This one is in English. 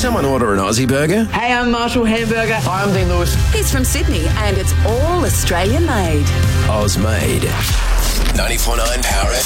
someone order an Aussie burger? Hey, I'm Marshall Hamburger. Hi, I'm Dean Lewis. He's from Sydney and it's all Australian made. Oz made. 94.9 Power